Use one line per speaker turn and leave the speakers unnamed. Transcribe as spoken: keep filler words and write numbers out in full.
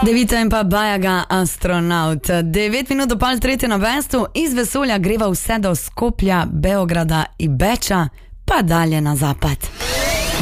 Devita in pa Bajaga, astronaut. Devet minut do pol tretje na Vestu, iz vesolja greva vse do Skopja, Beograda in Beča, pa dalje na zapad.